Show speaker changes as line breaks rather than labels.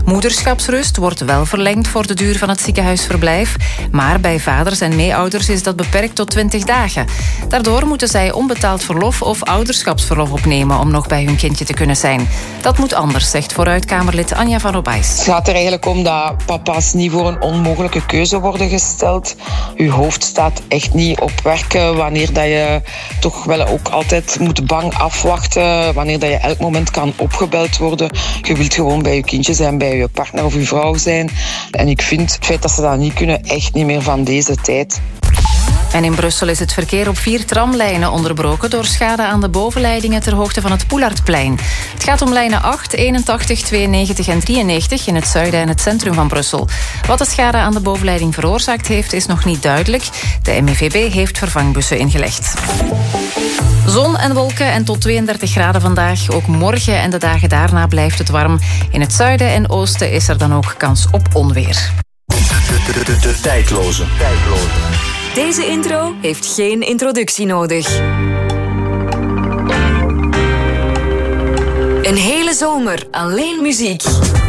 Moederschapsrust wordt wel verlengd voor de duur van het ziekenhuisverblijf, maar bij vaders en meeouders is dat beperkt tot 20 dagen. Daardoor moeten zij onbetaald verlof of ouderschapsverlof opnemen om nog bij hun kindje te kunnen zijn. Dat moet anders, zegt vooruitkamerlid Anja van Robijs.
Het gaat er eigenlijk om dat papa's niet voor een onmogelijke keuze worden gesteld. Uw hoofd staat echt niet op werken wanneer dat je toch wel ook altijd moet bang afwachten, wanneer dat je elk moment kan opgebeld worden. Je wilt gewoon bij je kindje zijn, bij je partner of je vrouw zijn. En ik vind het feit dat ze dat niet kunnen echt niet meer van deze tijd.
En in Brussel is het verkeer op 4 tramlijnen onderbroken door schade aan de bovenleidingen ter hoogte van het Poelardplein. Het gaat om lijnen 8, 81, 92 en 93 in het zuiden en het centrum van Brussel. Wat de schade aan de bovenleiding veroorzaakt heeft, is nog niet duidelijk. De MIVB heeft vervangbussen ingelegd. Zon en wolken en tot 32 graden vandaag. Ook morgen en de dagen daarna blijft het warm. In het zuiden en oosten is er dan ook kans op onweer.
De tijdloze.
Deze intro heeft geen introductie nodig. Een hele zomer alleen muziek.